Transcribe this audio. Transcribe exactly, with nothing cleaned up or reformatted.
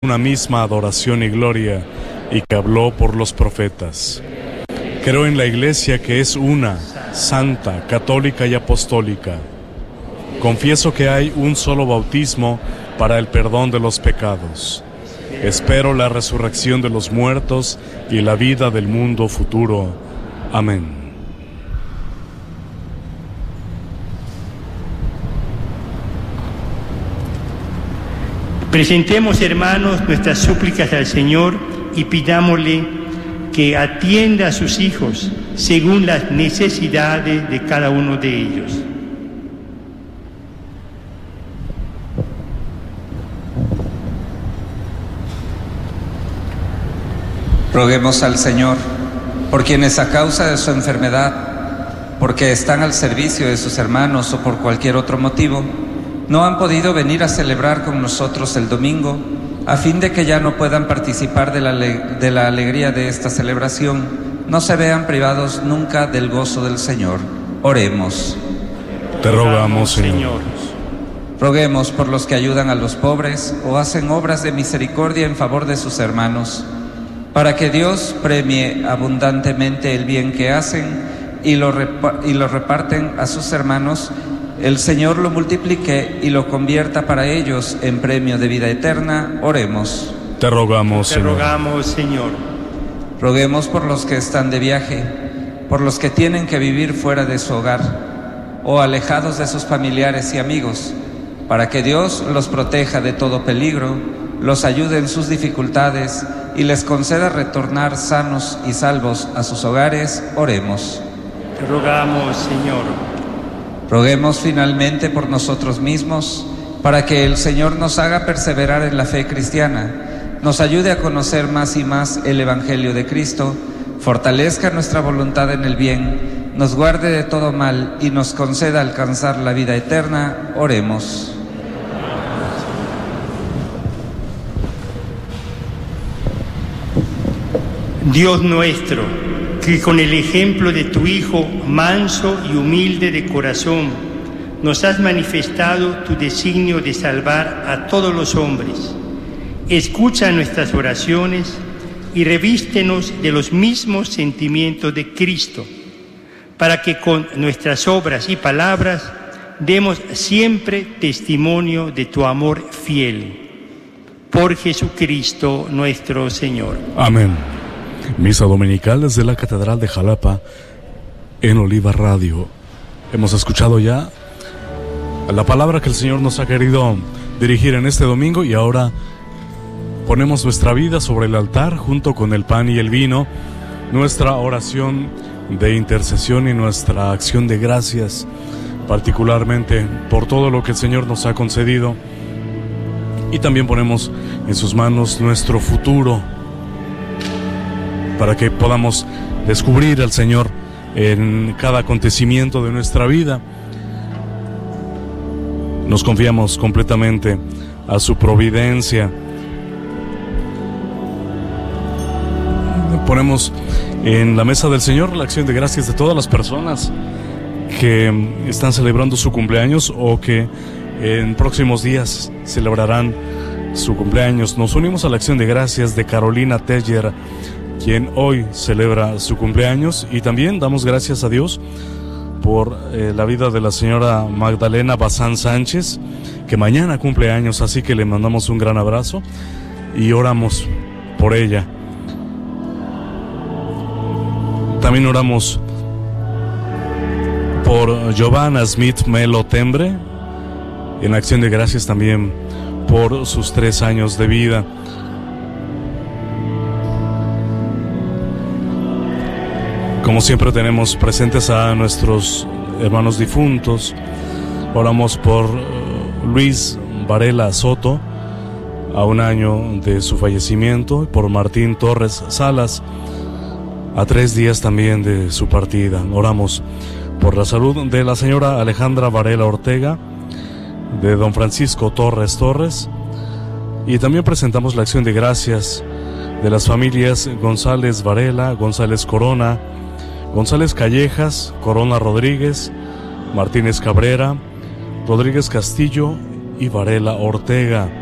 una misma adoración y gloria, y que habló por los profetas. Creo en la Iglesia, que es una, santa, católica y apostólica. Confieso que hay un solo bautismo para el perdón de los pecados. Espero la resurrección de los muertos y la vida del mundo futuro. Amén. Presentemos, hermanos, nuestras súplicas al Señor y pidámosle que atienda a sus hijos según las necesidades de cada uno de ellos. Roguemos al Señor por quienes a causa de su enfermedad, porque están al servicio de sus hermanos o por cualquier otro motivo, no han podido venir a celebrar con nosotros el domingo, a fin de que ya no puedan participar de la, de la alegría de esta celebración, no se vean privados nunca del gozo del Señor. Oremos. Te rogamos, Señor. Roguemos por los que ayudan a los pobres o hacen obras de misericordia en favor de sus hermanos, para que Dios premie abundantemente el bien que hacen y lo, repa- y lo reparten a sus hermanos. El Señor lo multiplique y lo convierta para ellos en premio de vida eterna. Oremos. Te rogamos, Te Señor. rogamos, Señor. Roguemos por los que están de viaje, por los que tienen que vivir fuera de su hogar o alejados de sus familiares y amigos, para que Dios los proteja de todo peligro, los ayude en sus dificultades y les conceda retornar sanos y salvos a sus hogares. Oremos. Te rogamos, Señor. Roguemos finalmente por nosotros mismos, para que el Señor nos haga perseverar en la fe cristiana, nos ayude a conocer más y más el Evangelio de Cristo, fortalezca nuestra voluntad en el bien, nos guarde de todo mal y nos conceda alcanzar la vida eterna. Oremos. Dios nuestro, que con el ejemplo de tu Hijo, manso y humilde de corazón, nos has manifestado tu designio de salvar a todos los hombres. Escucha nuestras oraciones y revístenos de los mismos sentimientos de Cristo, para que con nuestras obras y palabras demos siempre testimonio de tu amor fiel. Por Jesucristo nuestro Señor. Amén. Misa dominical desde la Catedral de Jalapa en Oliva Radio. Hemos escuchado ya la palabra que el Señor nos ha querido dirigir en este domingo, y ahora ponemos nuestra vida sobre el altar junto con el pan y el vino, nuestra oración de intercesión y nuestra acción de gracias, particularmente por todo lo que el Señor nos ha concedido, y también ponemos en sus manos nuestro futuro, para que podamos descubrir al Señor en cada acontecimiento de nuestra vida. Nos confiamos completamente a su providencia. Ponemos en la mesa del Señor la acción de gracias de todas las personas que están celebrando su cumpleaños o que en próximos días celebrarán su cumpleaños. Nos unimos a la acción de gracias de Carolina Teller, quien hoy celebra su cumpleaños, y también damos gracias a Dios por eh, la vida de la señora Magdalena Bazán Sánchez, que mañana cumple años, así que le mandamos un gran abrazo y oramos por ella. También oramos por Giovanna Smith Melo Tembre, en acción de gracias también por sus tres años de vida. Como siempre tenemos presentes a nuestros hermanos difuntos. Oramos por Luis Varela Soto, a un año de su fallecimiento, por Martín Torres Salas, a tres días también de su partida. Oramos por la salud de la señora Alejandra Varela Ortega, de don Francisco Torres Torres, y también presentamos la acción de gracias de las familias González Varela, González Corona, González Callejas, Corona Rodríguez, Martínez Cabrera, Rodríguez Castillo y Varela Ortega.